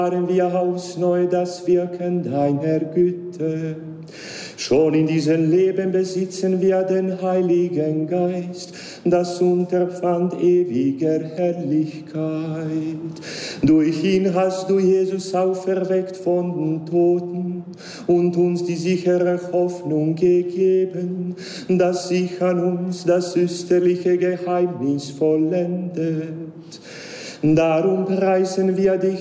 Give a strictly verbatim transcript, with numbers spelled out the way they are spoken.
erfahren wir aufs Neue das Wirken deiner Güte. Schon in diesem Leben besitzen wir den Heiligen Geist, das Unterpfand ewiger Herrlichkeit. Durch ihn hast du Jesus auferweckt von den Toten und uns die sichere Hoffnung gegeben, dass sich an uns das österliche Geheimnis vollendet. Darum preisen wir dich,